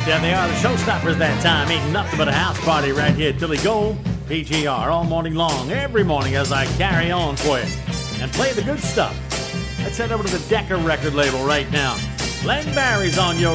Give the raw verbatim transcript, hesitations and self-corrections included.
There they are, the showstoppers that time. Ain't nothing but a house party right here till he go. P G R all morning long, every morning as I carry on for you and play the good stuff. Let's head over to the Decca record label right now. Len Barry's on your